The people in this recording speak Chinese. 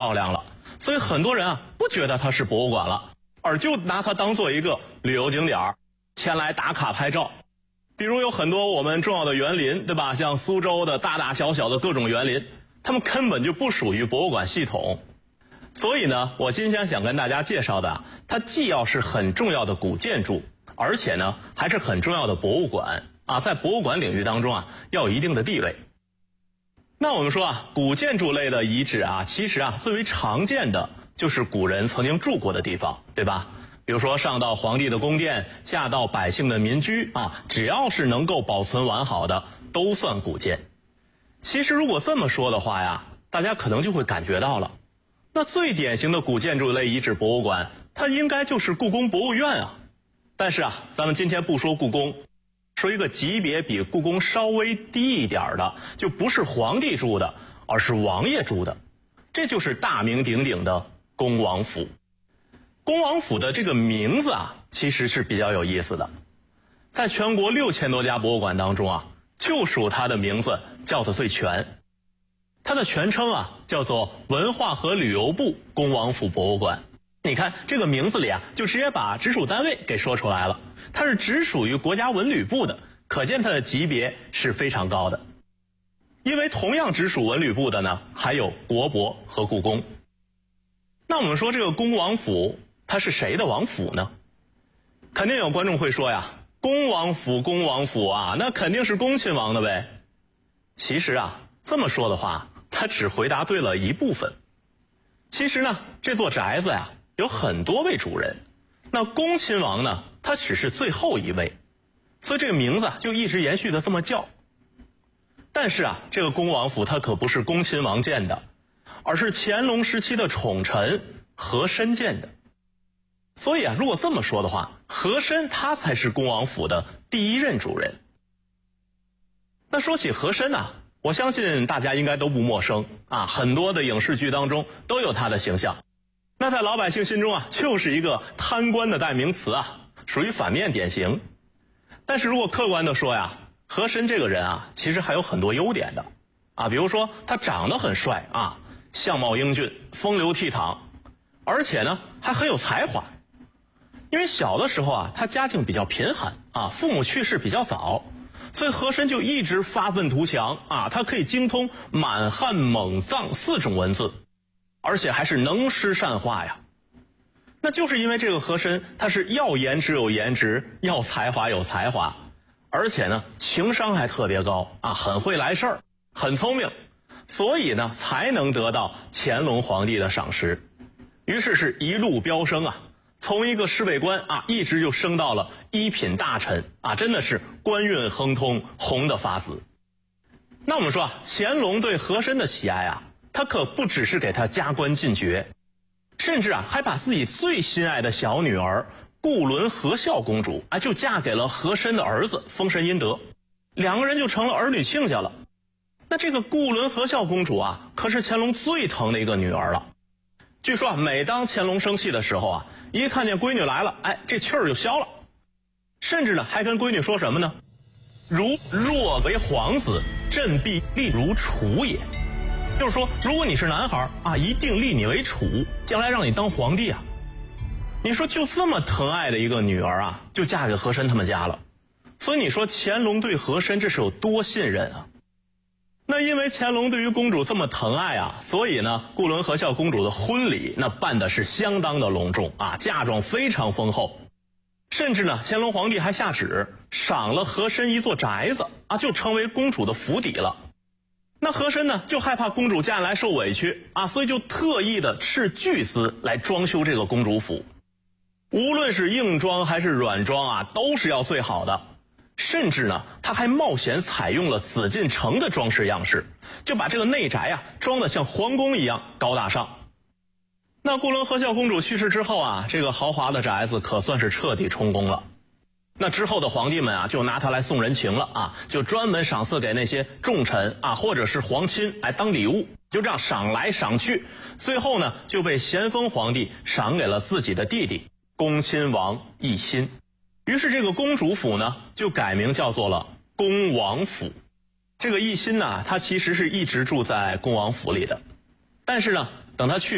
漂亮了，所以很多人啊不觉得它是博物馆了，而就拿它当做一个旅游景点前来打卡拍照。比如有很多我们重要的园林，对吧？像苏州的大大小小的各种园林，它们根本就不属于博物馆系统。所以呢，我今天想跟大家介绍的，它既要是很重要的古建筑，而且呢还是很重要的博物馆啊，在博物馆领域当中啊要有一定的地位。那我们说啊，古建筑类的遗址啊，其实啊最为常见的就是古人曾经住过的地方，对吧？比如说上到皇帝的宫殿，下到百姓的民居啊，只要是能够保存完好的，都算古建。其实如果这么说的话呀，大家可能就会感觉到了，那最典型的古建筑类遗址博物馆，它应该就是故宫博物院啊。但是啊，咱们今天不说故宫，说一个级别比故宫稍微低一点的，就不是皇帝住的，而是王爷住的，这就是大名鼎鼎的恭王府。恭王府的这个名字啊，其实是比较有意思的，在全国6000多家博物馆当中啊，就属它的名字叫得最全。它的全称啊叫做文化和旅游部恭王府博物馆。你看这个名字里啊，就直接把直属单位给说出来了，它是直属于国家文旅部的，可见它的级别是非常高的。因为同样直属文旅部的呢，还有国博和故宫。那我们说这个恭王府，它是谁的王府呢？肯定有观众会说呀，恭王府啊，那肯定是恭亲王的呗。其实啊，这么说的话，他只回答对了一部分。其实呢，这座宅子呀，有很多位主人，那恭亲王呢，他只是最后一位，所以这个名字就一直延续的这么叫。但是啊，这个恭王府它可不是恭亲王建的，而是乾隆时期的宠臣和珅建的。所以啊，如果这么说的话，和珅他才是恭王府的第一任主人。那说起和珅啊，我相信大家应该都不陌生啊，很多的影视剧当中都有他的形象。那在老百姓心中啊，就是一个贪官的代名词啊，属于反面典型。但是如果客观的说呀，和珅这个人啊，其实还有很多优点的啊，比如说他长得很帅啊，相貌英俊，风流倜傥，而且呢还很有才华。因为小的时候啊，他家境比较贫寒啊，父母去世比较早，所以和珅就一直发愤图强啊，他可以精通满汉蒙藏4种文字，而且还是能诗善画呀。那就是因为这个和珅，他是要颜值有颜值，要才华有才华，而且呢情商还特别高啊，很会来事儿，很聪明，所以呢才能得到乾隆皇帝的赏识。于是是一路飙升啊，从一个侍卫官啊，一直就升到了一品大臣啊，真的是官运亨通，红的发紫。那我们说啊，乾隆对和珅的喜爱啊，他可不只是给他加官进爵，甚至啊还把自己最心爱的小女儿固伦和孝公主啊，就嫁给了和珅的儿子丰臣殷德，两个人就成了儿女亲家了。那这个固伦和孝公主啊，可是乾隆最疼的一个女儿了。据说啊，每当乾隆生气的时候啊，一看见闺女来了，哎，这气儿就消了。甚至呢，还跟闺女说什么呢？如若为皇子，朕必立如储也。就是说，如果你是男孩啊，一定立你为储，将来让你当皇帝啊。你说就这么疼爱的一个女儿啊，就嫁给和珅他们家了。所以你说乾隆对和珅这是有多信任啊？那因为乾隆对于公主这么疼爱啊，所以呢，固伦和孝公主的婚礼那办的是相当的隆重啊，嫁妆非常丰厚。甚至呢，乾隆皇帝还下旨赏了和珅一座宅子啊，就成为公主的府邸了。那和珅呢，就害怕公主嫁来受委屈啊，所以就特意的斥巨资来装修这个公主府。无论是硬装还是软装啊，都是要最好的。甚至呢，他还冒险采用了紫禁城的装饰样式，就把这个内宅啊装得像皇宫一样高大上。那固伦和孝公主去世之后啊，这个豪华的宅子可算是彻底充公了。那之后的皇帝们啊，就拿它来送人情了啊，就专门赏赐给那些重臣啊，或者是皇亲来当礼物，就这样赏来赏去，最后呢就被咸丰皇帝赏给了自己的弟弟恭亲王奕欣。于是这个公主府呢，就改名叫做了恭王府。这个奕欣呢，他其实是一直住在恭王府里的，但是呢，等他去